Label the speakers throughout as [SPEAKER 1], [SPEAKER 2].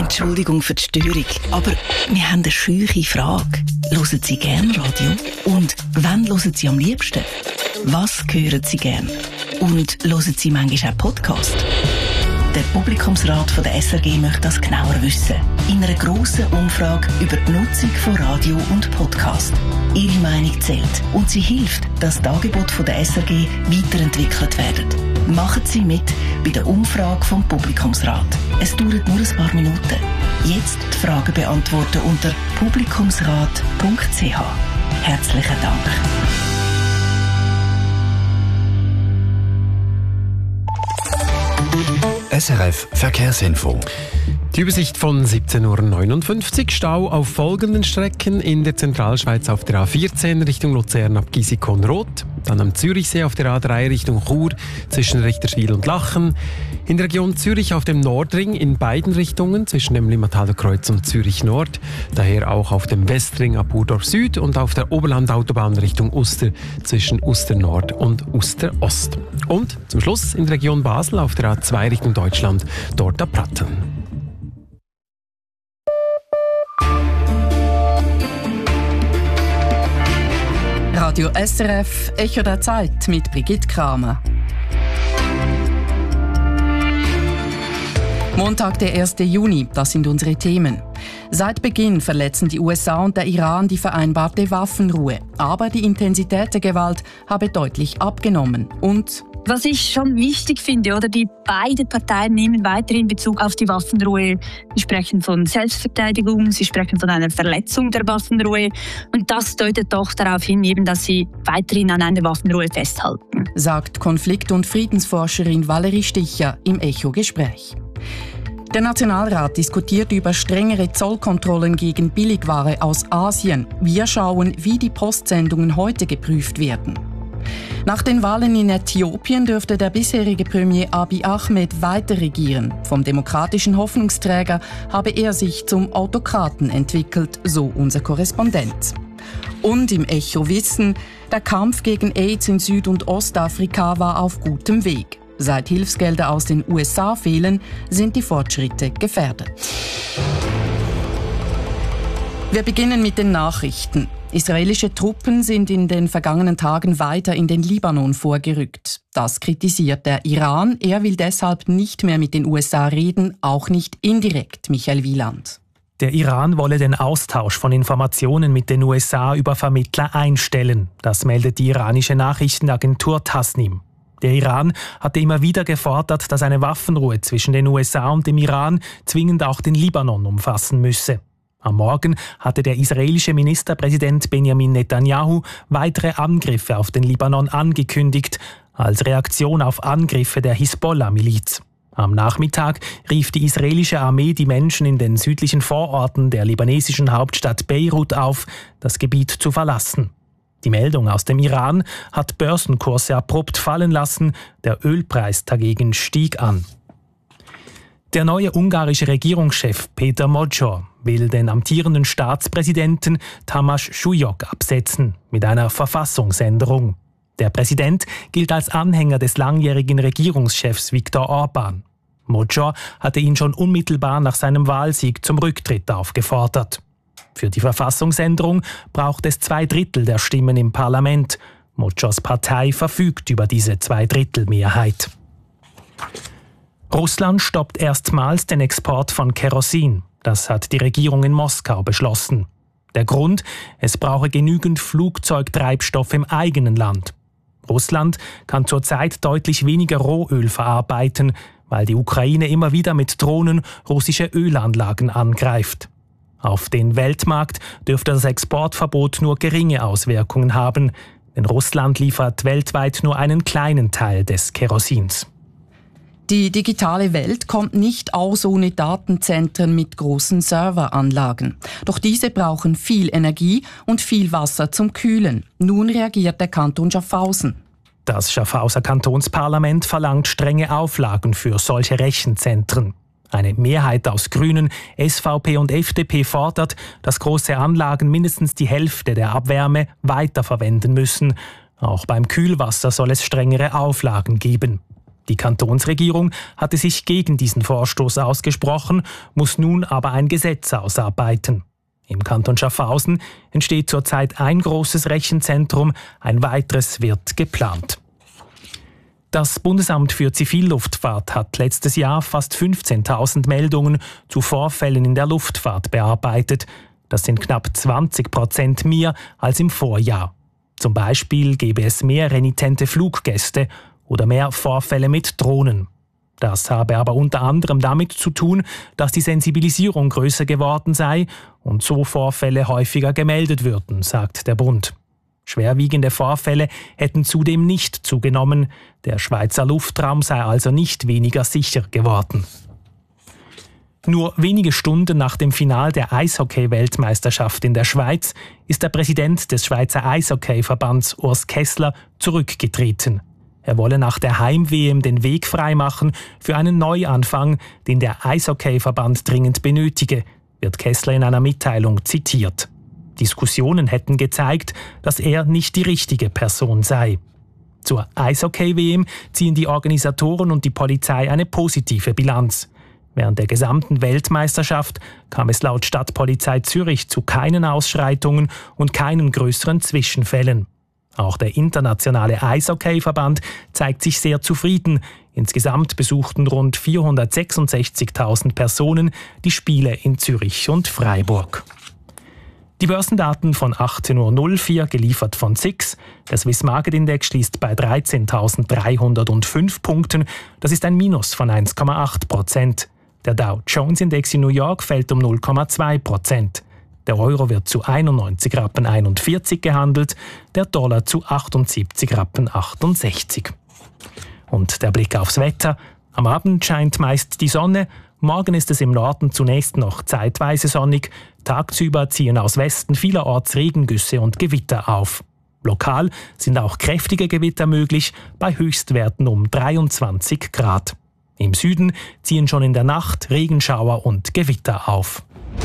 [SPEAKER 1] Entschuldigung für die Störung, aber wir haben eine scheuche Frage. Hören Sie gerne Radio? Und wann hören Sie am liebsten? Was hören Sie gerne? Und hören Sie manchmal auch Podcast? Der Publikumsrat von der SRG möchte das genauer wissen. In einer grossen Umfrage über die Nutzung von Radio und Podcast. Ihre Meinung zählt und sie hilft, dass die Angebote von der SRG weiterentwickelt werden. Machen Sie mit bei der Umfrage vom Publikumsrat. Es dauert nur ein paar Minuten. Jetzt die Fragen beantworten unter publikumsrat.ch. Herzlichen Dank.
[SPEAKER 2] SRF Verkehrsinfo.
[SPEAKER 3] Die Übersicht von 17:59 Uhr. Stau auf folgenden Strecken: in der Zentralschweiz auf der A14 Richtung Luzern ab Gisikon-Rot, dann am Zürichsee auf der A3 Richtung Chur zwischen Richterswil und Lachen, in der Region Zürich auf dem Nordring in beiden Richtungen zwischen dem Limmataler Kreuz und Zürich Nord, daher auch auf dem Westring ab Urdorf Süd und auf der Oberlandautobahn Richtung Uster zwischen Uster Nord und Uster Ost. Und zum Schluss in der Region Basel auf der A2 Richtung Deutschland, dort ab Pratten.
[SPEAKER 4] Radio SRF, Echo der Zeit mit Brigitte Kramer. Montag, der 1. Juni, das sind unsere Themen. Seit Beginn verletzen die USA und der Iran die vereinbarte Waffenruhe. Aber die Intensität der Gewalt habe deutlich abgenommen. Und
[SPEAKER 5] was ich schon wichtig finde, oder die beiden Parteien nehmen weiterhin Bezug auf die Waffenruhe. Sie sprechen von Selbstverteidigung, sie sprechen von einer Verletzung der Waffenruhe. Und das deutet doch darauf hin, eben, dass sie weiterhin an einer Waffenruhe festhalten.
[SPEAKER 4] Sagt Konflikt- und Friedensforscherin Valerie Sticher im Echo-Gespräch. Der Nationalrat diskutiert über strengere Zollkontrollen gegen Billigware aus Asien. Wir schauen, wie die Postsendungen heute geprüft werden. Nach den Wahlen in Äthiopien dürfte der bisherige Premier Abiy Ahmed weiter regieren. Vom demokratischen Hoffnungsträger habe er sich zum Autokraten entwickelt, so unser Korrespondent. Und im Echo Wissen, der Kampf gegen AIDS in Süd- und Ostafrika war auf gutem Weg. Seit Hilfsgelder aus den USA fehlen, sind die Fortschritte gefährdet. Wir beginnen mit den Nachrichten. Israelische Truppen sind in den vergangenen Tagen weiter in den Libanon vorgerückt. Das kritisiert der Iran. Er will deshalb nicht mehr mit den USA reden, auch nicht indirekt, Michael Wieland.
[SPEAKER 6] Der Iran wolle den Austausch von Informationen mit den USA über Vermittler einstellen. Das meldet die iranische Nachrichtenagentur Tasnim. Der Iran hatte immer wieder gefordert, dass eine Waffenruhe zwischen den USA und dem Iran zwingend auch den Libanon umfassen müsse. Am Morgen hatte der israelische Ministerpräsident Benjamin Netanyahu weitere Angriffe auf den Libanon angekündigt, als Reaktion auf Angriffe der Hisbollah-Miliz. Am Nachmittag rief die israelische Armee die Menschen in den südlichen Vororten der libanesischen Hauptstadt Beirut auf, das Gebiet zu verlassen. Die Meldung aus dem Iran hat Börsenkurse abrupt fallen lassen, der Ölpreis dagegen stieg an. Der neue ungarische Regierungschef Péter Magyar will den amtierenden Staatspräsidenten Tamás Súlyog absetzen mit einer Verfassungsänderung. Der Präsident gilt als Anhänger des langjährigen Regierungschefs Viktor Orbán. Magyar hatte ihn schon unmittelbar nach seinem Wahlsieg zum Rücktritt aufgefordert. Für die Verfassungsänderung braucht es 2/3 der Stimmen im Parlament. Magyars Partei verfügt über diese 2/3-Mehrheit. Russland stoppt erstmals den Export von Kerosin. Das hat die Regierung in Moskau beschlossen. Der Grund: es brauche genügend Flugzeugtreibstoff im eigenen Land. Russland kann zurzeit deutlich weniger Rohöl verarbeiten, weil die Ukraine immer wieder mit Drohnen russische Ölanlagen angreift. Auf den Weltmarkt dürfte das Exportverbot nur geringe Auswirkungen haben, denn Russland liefert weltweit nur einen kleinen Teil des Kerosins.
[SPEAKER 4] Die digitale Welt kommt nicht aus ohne Datenzentren mit großen Serveranlagen. Doch diese brauchen viel Energie und viel Wasser zum Kühlen. Nun reagiert der Kanton Schaffhausen.
[SPEAKER 6] Das Schaffhauser Kantonsparlament verlangt strenge Auflagen für solche Rechenzentren. Eine Mehrheit aus Grünen, SVP und FDP fordert, dass große Anlagen mindestens die Hälfte der Abwärme weiterverwenden müssen. Auch beim Kühlwasser soll es strengere Auflagen geben. Die Kantonsregierung hatte sich gegen diesen Vorstoß ausgesprochen, muss nun aber ein Gesetz ausarbeiten. Im Kanton Schaffhausen entsteht zurzeit ein großes Rechenzentrum, ein weiteres wird geplant. Das Bundesamt für Zivilluftfahrt hat letztes Jahr fast 15.000 Meldungen zu Vorfällen in der Luftfahrt bearbeitet. Das sind knapp 20% mehr als im Vorjahr. Zum Beispiel gäbe es mehr renitente Fluggäste oder mehr Vorfälle mit Drohnen. Das habe aber unter anderem damit zu tun, dass die Sensibilisierung größer geworden sei und so Vorfälle häufiger gemeldet würden, sagt der Bund. Schwerwiegende Vorfälle hätten zudem nicht zugenommen. Der Schweizer Luftraum sei also nicht weniger sicher geworden. Nur wenige Stunden nach dem Final der Eishockey-Weltmeisterschaft in der Schweiz ist der Präsident des Schweizer Eishockey-Verbands Urs Kessler zurückgetreten. Er wolle nach der Heim-WM den Weg freimachen für einen Neuanfang, den der Eishockey-Verband dringend benötige, wird Kessler in einer Mitteilung zitiert. Diskussionen hätten gezeigt, dass er nicht die richtige Person sei. Zur Eishockey-WM ziehen die Organisatoren und die Polizei eine positive Bilanz. Während der gesamten Weltmeisterschaft kam es laut Stadtpolizei Zürich zu keinen Ausschreitungen und keinen größeren Zwischenfällen. Auch der internationale Eishockey-Verband zeigt sich sehr zufrieden. Insgesamt besuchten rund 466.000 Personen die Spiele in Zürich und Freiburg. Die Börsendaten von 18.04 Uhr, geliefert von SIX. Der Swiss Market Index schließt bei 13.305 Punkten. Das ist ein Minus von 1,8%. Der Dow Jones Index in New York fällt um 0,2%. Der Euro wird zu 91,41 Rappen gehandelt, der Dollar zu 78,68 Rappen. Und der Blick aufs Wetter. Am Abend scheint meist die Sonne. Morgen ist es im Norden zunächst noch zeitweise sonnig. Tagsüber ziehen aus Westen vielerorts Regengüsse und Gewitter auf. Lokal sind auch kräftige Gewitter möglich, bei Höchstwerten um 23 Grad. Im Süden ziehen schon in der Nacht Regenschauer und Gewitter auf.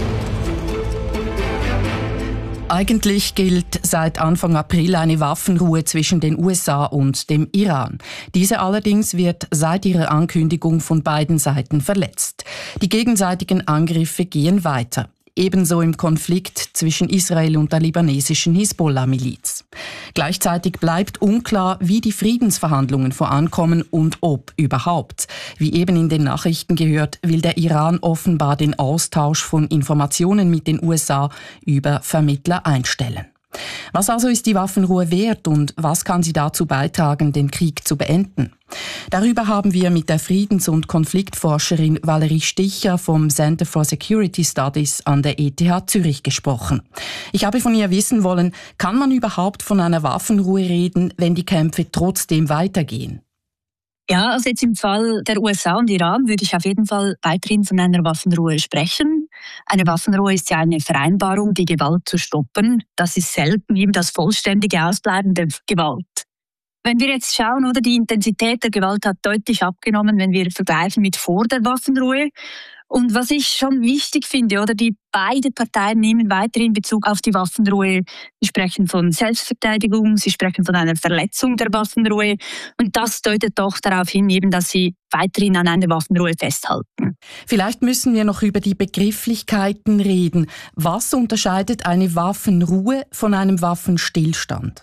[SPEAKER 4] Eigentlich gilt seit Anfang April eine Waffenruhe zwischen den USA und dem Iran. Diese allerdings wird seit ihrer Ankündigung von beiden Seiten verletzt. Die gegenseitigen Angriffe gehen weiter. Ebenso im Konflikt zwischen Israel und der libanesischen Hisbollah-Miliz. Gleichzeitig bleibt unklar, wie die Friedensverhandlungen vorankommen und ob überhaupt. Wie eben in den Nachrichten gehört, will der Iran offenbar den Austausch von Informationen mit den USA über Vermittler einstellen. Was also ist die Waffenruhe wert und was kann sie dazu beitragen, den Krieg zu beenden? Darüber haben wir mit der Friedens- und Konfliktforscherin Valerie Sticher vom Center for Security Studies an der ETH Zürich gesprochen. Ich habe von ihr wissen wollen, kann man überhaupt von einer Waffenruhe reden, wenn die Kämpfe trotzdem weitergehen?
[SPEAKER 5] Ja, also jetzt im Fall der USA und Iran würde ich auf jeden Fall weiterhin von einer Waffenruhe sprechen. Eine Waffenruhe ist ja eine Vereinbarung, die Gewalt zu stoppen. Das ist selten eben das vollständige Ausbleiben der Gewalt. Wenn wir jetzt schauen, oder, die Intensität der Gewalt hat deutlich abgenommen, wenn wir vergleichen mit vor der Waffenruhe. Und was ich schon wichtig finde, oder, die beide Parteien nehmen weiterhin Bezug auf die Waffenruhe. Sie sprechen von Selbstverteidigung, sie sprechen von einer Verletzung der Waffenruhe. Und das deutet doch darauf hin, eben, dass sie weiterhin an einer Waffenruhe festhalten.
[SPEAKER 4] Vielleicht müssen wir noch über die Begrifflichkeiten reden. Was unterscheidet eine Waffenruhe von einem Waffenstillstand?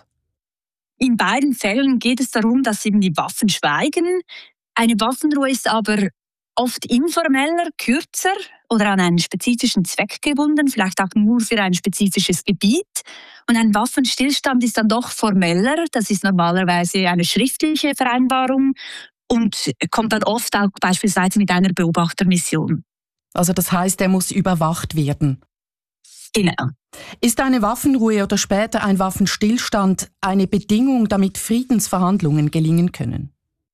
[SPEAKER 5] In beiden Fällen geht es darum, dass eben die Waffen schweigen. Eine Waffenruhe ist aber oft informeller, kürzer oder an einen spezifischen Zweck gebunden, vielleicht auch nur für ein spezifisches Gebiet. Und ein Waffenstillstand ist dann doch formeller. Das ist normalerweise eine schriftliche Vereinbarung und kommt dann oft auch beispielsweise mit einer Beobachtermission.
[SPEAKER 4] Also das heißt, er muss überwacht werden.
[SPEAKER 5] Genau.
[SPEAKER 4] Ist eine Waffenruhe oder später ein Waffenstillstand eine Bedingung, damit Friedensverhandlungen gelingen können?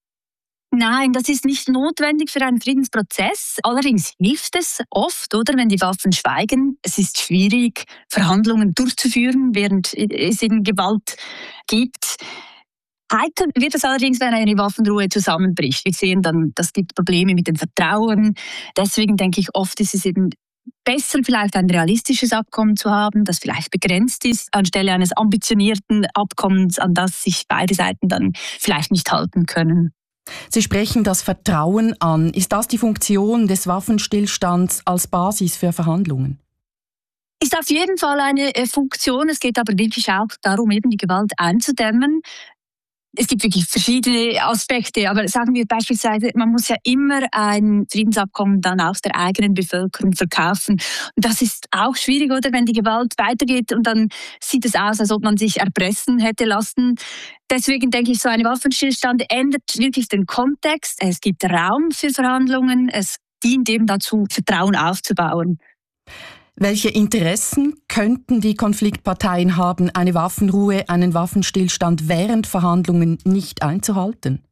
[SPEAKER 5] Nein, das ist nicht notwendig für einen Friedensprozess. Allerdings hilft es oft, oder, wenn die Waffen schweigen. Es ist schwierig, Verhandlungen durchzuführen, während es eben Gewalt gibt. Heikel wird es allerdings, wenn eine Waffenruhe zusammenbricht. Wir sehen dann, das gibt Probleme mit dem Vertrauen. Deswegen denke ich, oft ist es eben besser, vielleicht ein realistisches Abkommen zu haben, das vielleicht begrenzt ist, anstelle eines ambitionierten Abkommens, an das sich beide Seiten dann vielleicht nicht halten können.
[SPEAKER 4] Sie sprechen das Vertrauen an. Ist das die Funktion des Waffenstillstands als Basis für Verhandlungen?
[SPEAKER 5] Ist auf jeden Fall eine Funktion. Es geht aber wirklich auch darum, eben die Gewalt einzudämmen. Es gibt wirklich verschiedene Aspekte, aber sagen wir beispielsweise, man muss ja immer ein Friedensabkommen dann aus der eigenen Bevölkerung verkaufen. Und das ist auch schwierig, oder? Wenn die Gewalt weitergeht und dann sieht es aus, als ob man sich erpressen hätte lassen. Deswegen denke ich, so ein Waffenstillstand ändert wirklich den Kontext. Es gibt Raum für Verhandlungen. Es dient eben dazu, Vertrauen aufzubauen.
[SPEAKER 4] Welche Interessen könnten die Konfliktparteien haben, eine Waffenruhe, einen Waffenstillstand während Verhandlungen nicht einzuhalten?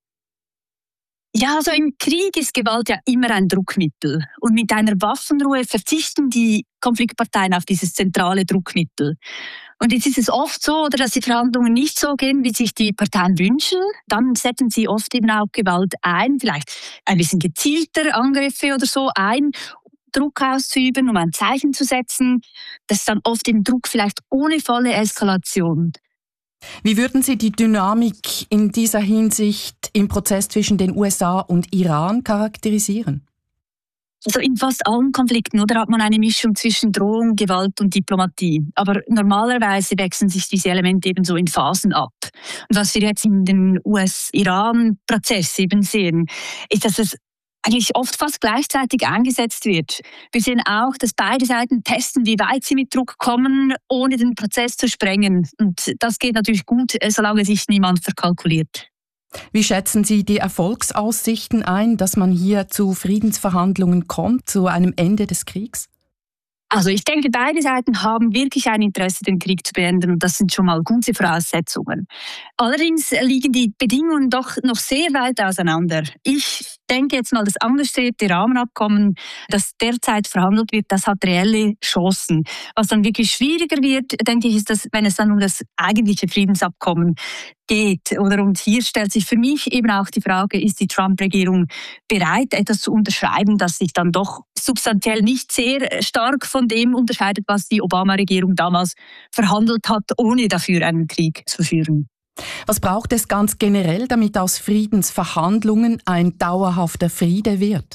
[SPEAKER 5] Ja, also im Krieg ist Gewalt ja immer ein Druckmittel. Und mit einer Waffenruhe verzichten die Konfliktparteien auf dieses zentrale Druckmittel. Und jetzt ist es oft so, oder, dass die Verhandlungen nicht so gehen, wie sich die Parteien wünschen. Dann setzen sie oft eben auch Gewalt ein, vielleicht ein bisschen gezielter Angriffe oder so ein, Druck auszuüben, um ein Zeichen zu setzen. Das ist dann oft im Druck vielleicht ohne volle Eskalation.
[SPEAKER 4] Wie würden Sie die Dynamik in dieser Hinsicht im Prozess zwischen den USA und Iran charakterisieren?
[SPEAKER 5] Also in fast allen Konflikten, oder, hat man eine Mischung zwischen Drohung, Gewalt und Diplomatie. Aber normalerweise wechseln sich diese Elemente eben so in Phasen ab. Und was wir jetzt in dem US-Iran-Prozess eben sehen, ist, dass es eigentlich oft fast gleichzeitig eingesetzt wird. Wir sehen auch, dass beide Seiten testen, wie weit sie mit Druck kommen, ohne den Prozess zu sprengen. Und das geht natürlich gut, solange sich niemand verkalkuliert.
[SPEAKER 4] Wie schätzen Sie die Erfolgsaussichten ein, dass man hier zu Friedensverhandlungen kommt, zu einem Ende des Kriegs?
[SPEAKER 5] Also ich denke, beide Seiten haben wirklich ein Interesse, den Krieg zu beenden, und das sind schon mal gute Voraussetzungen. Allerdings liegen die Bedingungen doch noch sehr weit auseinander. Ich denke jetzt mal, das angestrebte Rahmenabkommen, das derzeit verhandelt wird, das hat reelle Chancen. Was dann wirklich schwieriger wird, denke ich, ist, dass, wenn es dann um das eigentliche Friedensabkommen geht. Und hier stellt sich für mich eben auch die Frage, ist die Trump-Regierung bereit, etwas zu unterschreiben, das sich dann doch substanziell nicht sehr stark von dem unterscheidet, was die Obama-Regierung damals verhandelt hat, ohne dafür einen Krieg zu führen.
[SPEAKER 4] Was braucht es ganz generell, damit aus Friedensverhandlungen ein dauerhafter Friede wird?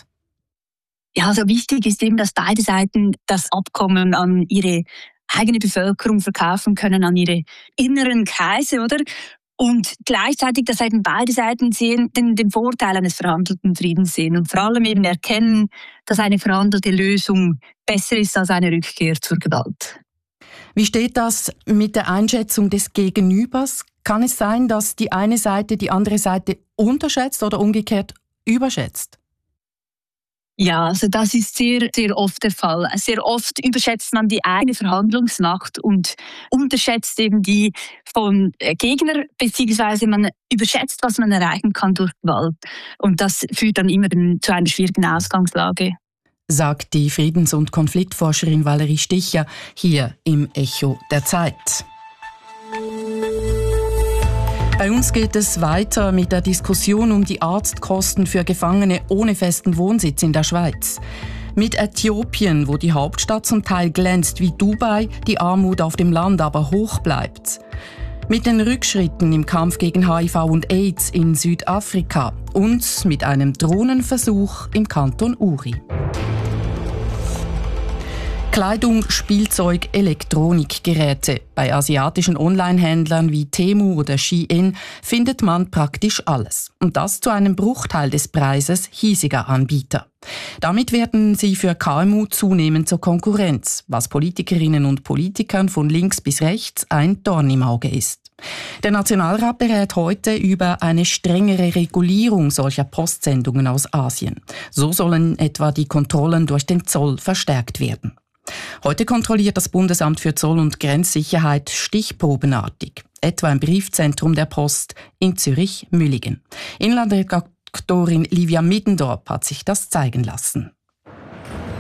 [SPEAKER 5] Ja, also wichtig ist eben, dass beide Seiten das Abkommen an ihre eigene Bevölkerung verkaufen können, an ihre inneren Kreise, oder? Und gleichzeitig, dass eben beide Seiten den Vorteil eines verhandelten Friedens sehen und vor allem eben erkennen, dass eine verhandelte Lösung besser ist als eine Rückkehr zur Gewalt.
[SPEAKER 4] Wie steht das mit der Einschätzung des Gegenübers? Kann es sein, dass die eine Seite die andere Seite unterschätzt oder umgekehrt überschätzt?
[SPEAKER 5] Ja, also das ist sehr, sehr oft der Fall. Sehr oft überschätzt man die eigene Verhandlungsmacht und unterschätzt eben die vom Gegner, beziehungsweise man überschätzt, was man erreichen kann durch Gewalt. Und das führt dann immer zu einer schwierigen Ausgangslage.
[SPEAKER 4] Sagt die Friedens- und Konfliktforscherin Valerie Sticher hier im Echo der Zeit. Bei uns geht es weiter mit der Diskussion um die Arztkosten für Gefangene ohne festen Wohnsitz in der Schweiz. Mit Äthiopien, wo die Hauptstadt zum Teil glänzt wie Dubai, die Armut auf dem Land aber hoch bleibt. Mit den Rückschritten im Kampf gegen HIV und AIDS in Südafrika und mit einem Drohnenversuch im Kanton Uri. Kleidung, Spielzeug, Elektronikgeräte. Bei asiatischen Onlinehändlern wie Temu oder Shein findet man praktisch alles. Und das zu einem Bruchteil des Preises hiesiger Anbieter. Damit werden sie für KMU zunehmend zur Konkurrenz, was Politikerinnen und Politikern von links bis rechts ein Dorn im Auge ist. Der Nationalrat berät heute über eine strengere Regulierung solcher Postsendungen aus Asien. So sollen etwa die Kontrollen durch den Zoll verstärkt werden. Heute kontrolliert das Bundesamt für Zoll- und Grenzsicherheit stichprobenartig, etwa im Briefzentrum der Post in Zürich-Müllingen. Inlandredaktorin Livia Middendorp hat sich das zeigen lassen.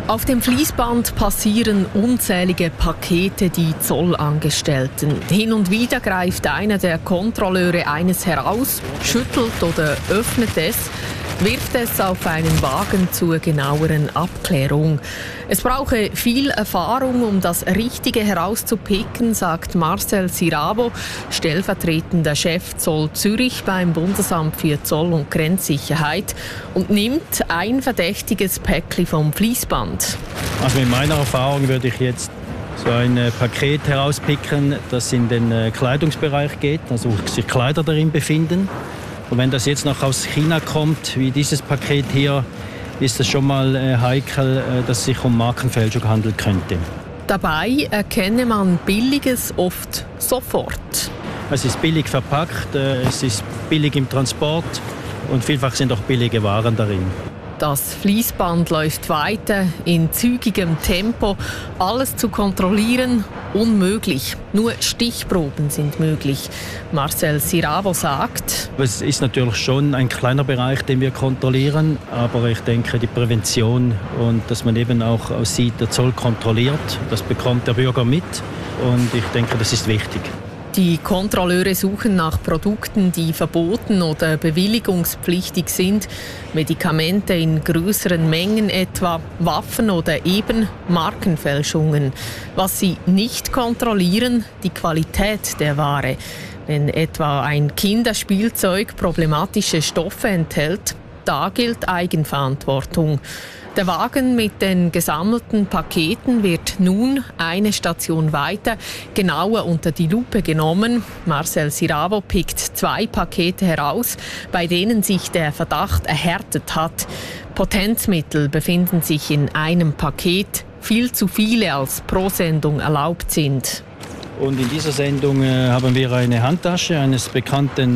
[SPEAKER 7] Auf dem Fließband passieren unzählige Pakete die Zollangestellten. Hin und wieder greift einer der Kontrolleure eines heraus, schüttelt oder öffnet es, wirft es auf einen Wagen zur genaueren Abklärung. Es brauche viel Erfahrung, um das Richtige herauszupicken, sagt Marcel Siravo, stellvertretender Chef Zoll Zürich beim Bundesamt für Zoll- und Grenzsicherheit, und nimmt ein verdächtiges Päckchen vom Fließband.
[SPEAKER 8] Also mit meiner Erfahrung würde ich jetzt so ein Paket herauspicken, das in den Kleidungsbereich geht, also wo sich Kleider darin befinden. Und wenn das jetzt noch aus China kommt, wie dieses Paket hier, ist es schon mal heikel, dass es sich um Markenfälschung handeln könnte.
[SPEAKER 7] Dabei erkenne man Billiges oft sofort.
[SPEAKER 8] Es ist billig verpackt, es ist billig im Transport und vielfach sind auch billige Waren darin.
[SPEAKER 7] Das Fließband läuft weiter in zügigem Tempo. Alles zu kontrollieren, unmöglich. Nur Stichproben sind möglich. Marcel Siravo sagt:
[SPEAKER 8] Es ist natürlich schon ein kleiner Bereich, den wir kontrollieren, aber ich denke, die Prävention und dass man eben auch sieht, der Zoll kontrolliert, das bekommt der Bürger mit und ich denke, das ist wichtig.
[SPEAKER 7] Die Kontrolleure suchen nach Produkten, die verboten oder bewilligungspflichtig sind, Medikamente in größeren Mengen etwa, Waffen oder eben Markenfälschungen. Was sie nicht kontrollieren, die Qualität der Ware. Wenn etwa ein Kinderspielzeug problematische Stoffe enthält, da gilt Eigenverantwortung. Der Wagen mit den gesammelten Paketen wird nun eine Station weiter genauer unter die Lupe genommen. Marcel Siravo pickt 2 Pakete heraus, bei denen sich der Verdacht erhärtet hat. Potenzmittel befinden sich in einem Paket, viel zu viele als pro Sendung erlaubt sind.
[SPEAKER 8] Und in dieser Sendung haben wir eine Handtasche eines bekannten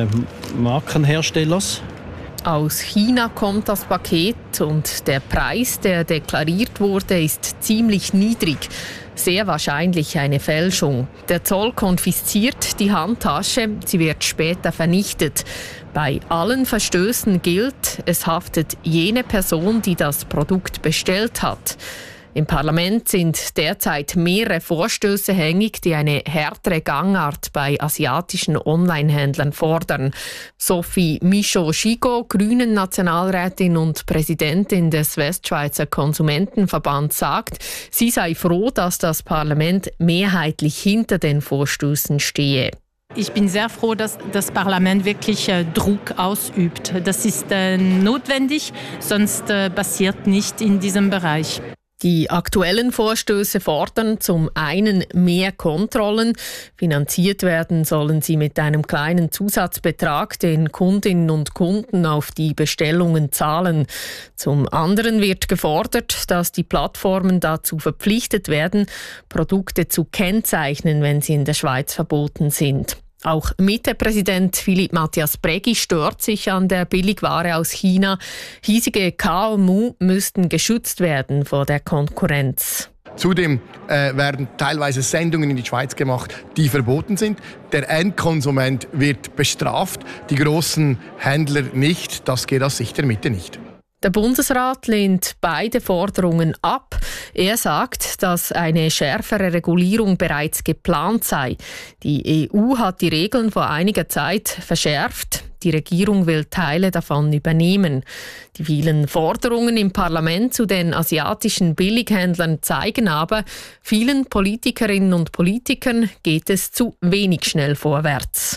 [SPEAKER 8] Markenherstellers.
[SPEAKER 7] Aus China kommt das Paket und der Preis, der deklariert wurde, ist ziemlich niedrig. Sehr wahrscheinlich eine Fälschung. Der Zoll konfisziert die Handtasche, sie wird später vernichtet. Bei allen Verstößen gilt, es haftet jene Person, die das Produkt bestellt hat. Im Parlament sind derzeit mehrere Vorstöße hängig, die eine härtere Gangart bei asiatischen Online-Händlern fordern. Sophie Michaud-Gigot, Grünen-Nationalrätin und Präsidentin des Westschweizer Konsumentenverbands, sagt, sie sei froh, dass das Parlament mehrheitlich hinter den Vorstößen stehe.
[SPEAKER 9] Ich bin sehr froh, dass das Parlament wirklich Druck ausübt. Das ist notwendig, sonst passiert nicht in diesem Bereich.
[SPEAKER 7] Die aktuellen Vorstöße fordern zum einen mehr Kontrollen. Finanziert werden sollen sie mit einem kleinen Zusatzbetrag, den Kundinnen und Kunden auf die Bestellungen zahlen. Zum anderen wird gefordert, dass die Plattformen dazu verpflichtet werden, Produkte zu kennzeichnen, wenn sie in der Schweiz verboten sind. Auch Mitte-Präsident Philipp Matthias Brägi stört sich an der Billigware aus China. Hiesige KMU müssten geschützt werden vor der Konkurrenz.
[SPEAKER 10] Zudem werden teilweise Sendungen in die Schweiz gemacht, die verboten sind. Der Endkonsument wird bestraft, die grossen Händler nicht. Das geht aus Sicht der Mitte nicht.
[SPEAKER 7] Der Bundesrat lehnt beide Forderungen ab. Er sagt, dass eine schärfere Regulierung bereits geplant sei. Die EU hat die Regeln vor einiger Zeit verschärft. Die Regierung will Teile davon übernehmen. Die vielen Forderungen im Parlament zu den asiatischen Billighändlern zeigen aber, vielen Politikerinnen und Politikern geht es zu wenig schnell vorwärts.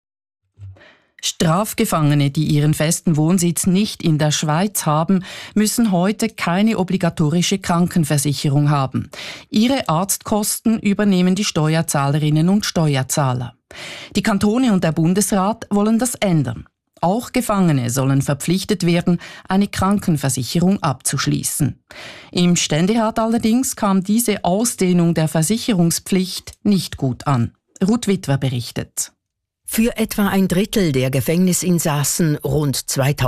[SPEAKER 4] Strafgefangene, die ihren festen Wohnsitz nicht in der Schweiz haben, müssen heute keine obligatorische Krankenversicherung haben. Ihre Arztkosten übernehmen die Steuerzahlerinnen und Steuerzahler. Die Kantone und der Bundesrat wollen das ändern. Auch Gefangene sollen verpflichtet werden, eine Krankenversicherung abzuschließen. Im Ständerat allerdings kam diese Ausdehnung der Versicherungspflicht nicht gut an. Ruth Witwer berichtet.
[SPEAKER 11] Für etwa ein Drittel der Gefängnisinsassen, rund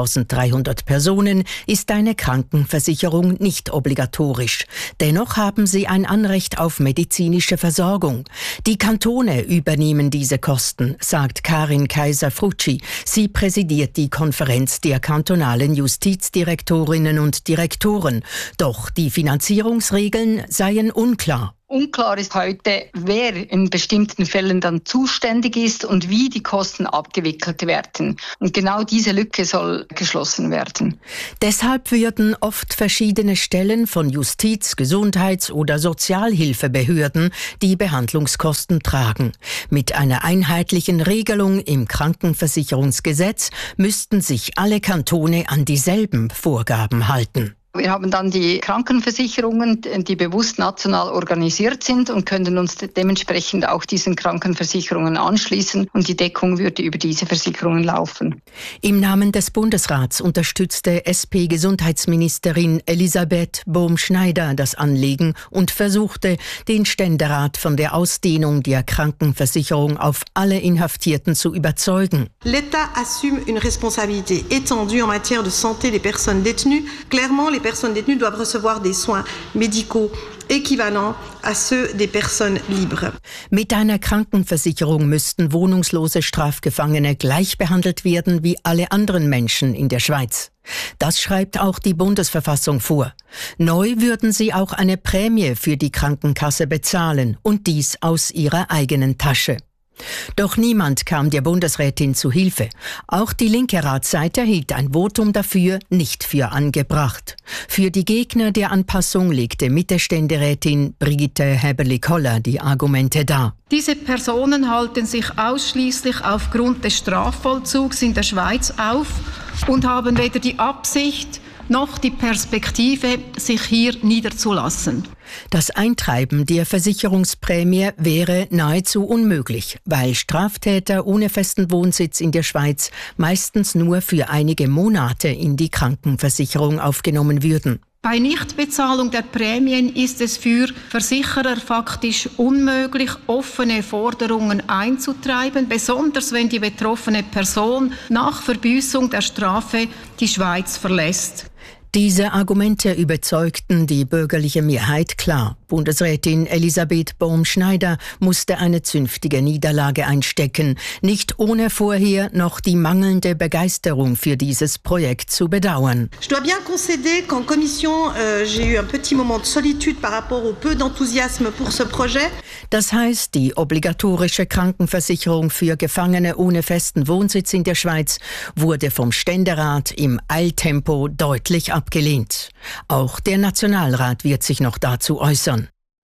[SPEAKER 11] 2300 Personen, ist eine Krankenversicherung nicht obligatorisch. Dennoch haben sie ein Anrecht auf medizinische Versorgung. Die Kantone übernehmen diese Kosten, sagt Karin Kaiser-Frutschi. Sie präsidiert die Konferenz der kantonalen Justizdirektorinnen und Direktoren. Doch die Finanzierungsregeln seien unklar.
[SPEAKER 12] Unklar ist heute, wer in bestimmten Fällen dann zuständig ist und wie die Kosten abgewickelt werden. Und genau diese Lücke soll geschlossen werden.
[SPEAKER 11] Deshalb würden oft verschiedene Stellen von Justiz-, Gesundheits- oder Sozialhilfebehörden die Behandlungskosten tragen. Mit einer einheitlichen Regelung im Krankenversicherungsgesetz müssten sich alle Kantone an dieselben Vorgaben halten.
[SPEAKER 12] Wir haben dann die Krankenversicherungen, die bewusst national organisiert sind und können uns dementsprechend auch diesen Krankenversicherungen anschließen und die Deckung würde über diese Versicherungen laufen.
[SPEAKER 11] Im Namen des Bundesrats unterstützte SP-Gesundheitsministerin Elisabeth Bohm-Schneider das Anliegen und versuchte, den Ständerat von der Ausdehnung der Krankenversicherung auf alle Inhaftierten zu überzeugen.
[SPEAKER 13] L'État assume une responsabilité étendue en matière de santé des personnes détenues. Clairement, les personnes détenues doivent recevoir des soins médicaux équivalents à ceux des personnes libres.
[SPEAKER 11] Mit einer Krankenversicherung müssten wohnungslose Strafgefangene gleich behandelt werden wie alle anderen Menschen in der Schweiz. Das schreibt auch die Bundesverfassung vor. Neu würden sie auch eine Prämie für die Krankenkasse bezahlen und dies aus ihrer eigenen Tasche. Doch niemand kam der Bundesrätin zu Hilfe. Auch die linke Ratsseite hielt ein Votum dafür nicht für angebracht. Für die Gegner der Anpassung legte Mitte-Ständerätin Brigitte Häberli-Koller die Argumente dar.
[SPEAKER 14] Diese Personen halten sich ausschließlich aufgrund des Strafvollzugs in der Schweiz auf und haben weder die Absicht noch die Perspektive, sich hier niederzulassen.
[SPEAKER 11] Das Eintreiben der Versicherungsprämie wäre nahezu unmöglich, weil Straftäter ohne festen Wohnsitz in der Schweiz meistens nur für einige Monate in die Krankenversicherung aufgenommen würden.
[SPEAKER 14] Bei Nichtbezahlung der Prämien ist es für Versicherer faktisch unmöglich, offene Forderungen einzutreiben, besonders wenn die betroffene Person nach Verbüßung der Strafe die Schweiz verlässt.
[SPEAKER 11] Diese Argumente überzeugten die bürgerliche Mehrheit klar. Bundesrätin Elisabeth Bohm-Schneider musste eine zünftige Niederlage einstecken, nicht ohne vorher noch die mangelnde Begeisterung für dieses Projekt zu bedauern.
[SPEAKER 13] Je dois bien concéder qu'en commission, j'ai eu un petit moment de solitude par rapport au peu d'enthousiasme pour ce projet.
[SPEAKER 11] Das heißt, die obligatorische Krankenversicherung für Gefangene ohne festen Wohnsitz in der Schweiz wurde vom Ständerat im Eiltempo deutlich abgelehnt. Auch der Nationalrat wird sich noch dazu äußern.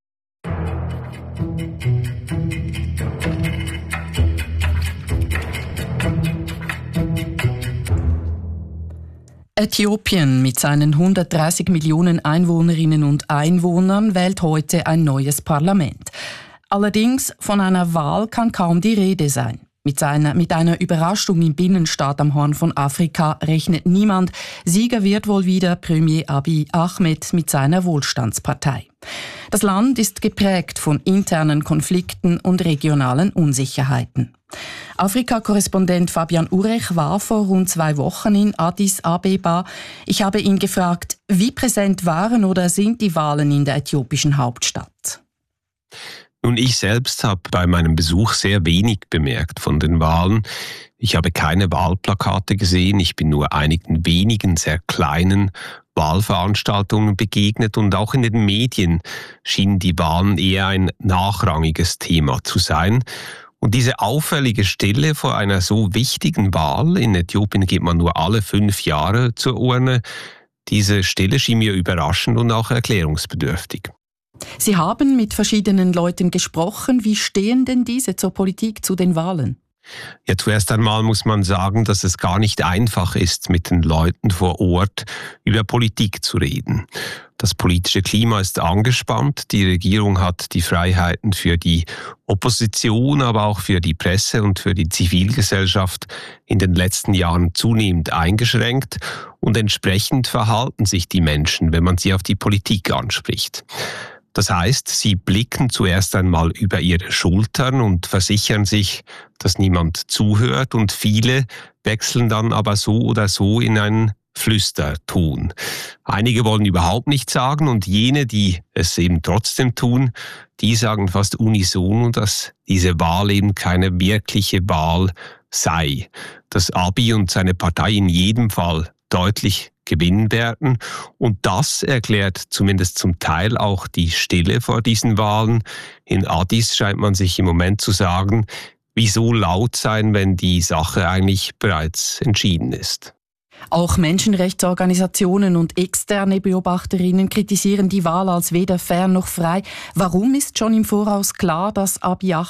[SPEAKER 4] Äthiopien mit seinen 130 Millionen Einwohnerinnen und Einwohnern wählt heute ein neues Parlament. Allerdings von einer Wahl kann kaum die Rede sein. Mit einer Überraschung im Binnenstaat am Horn von Afrika rechnet niemand. Sieger wird wohl wieder Premier Abiy Ahmed mit seiner Wohlstandspartei. Das Land ist geprägt von internen Konflikten und regionalen Unsicherheiten. Afrika-Korrespondent Fabian Urech war vor rund 2 Wochen in Addis Abeba. Ich habe ihn gefragt, wie präsent waren oder sind die Wahlen in der äthiopischen Hauptstadt?
[SPEAKER 15] Nun, ich selbst habe bei meinem Besuch sehr wenig bemerkt von den Wahlen. Ich habe keine Wahlplakate gesehen, ich bin nur einigen wenigen sehr kleinen Wahlveranstaltungen begegnet und auch in den Medien schienen die Wahlen eher ein nachrangiges Thema zu sein. Und diese auffällige Stille vor einer so wichtigen Wahl, in Äthiopien geht man nur alle 5 Jahre zur Urne, diese Stille schien mir überraschend und auch erklärungsbedürftig.
[SPEAKER 4] Sie haben mit verschiedenen Leuten gesprochen. Wie stehen denn diese zur Politik, zu den Wahlen?
[SPEAKER 15] Ja, zuerst einmal muss man sagen, dass es gar nicht einfach ist, mit den Leuten vor Ort über Politik zu reden. Das politische Klima ist angespannt. Die Regierung hat die Freiheiten für die Opposition, aber auch für die Presse und für die Zivilgesellschaft in den letzten Jahren zunehmend eingeschränkt. Und entsprechend verhalten sich die Menschen, wenn man sie auf die Politik anspricht. Das heißt, sie blicken zuerst einmal über ihre Schultern und versichern sich, dass niemand zuhört, und viele wechseln dann aber so oder so in einen Flüsterton. Einige wollen überhaupt nichts sagen, und jene, die es eben trotzdem tun, die sagen fast unisono, dass diese Wahl eben keine wirkliche Wahl sei. Dass Abiy und seine Partei in jedem Fall deutlich gewinnen werden. Und das erklärt zumindest zum Teil auch die Stille vor diesen Wahlen. In Addis scheint man sich im Moment zu sagen, wieso laut sein, wenn die Sache eigentlich bereits entschieden ist.
[SPEAKER 4] Auch Menschenrechtsorganisationen und externe Beobachterinnen kritisieren die Wahl als weder fair noch frei. Warum ist schon im Voraus klar, dass Abiy